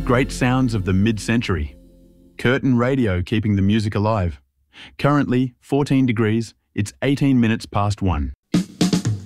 Great sounds of the mid-century. Curtin radio keeping the music alive. Currently 14 degrees, it's 18 minutes past 1.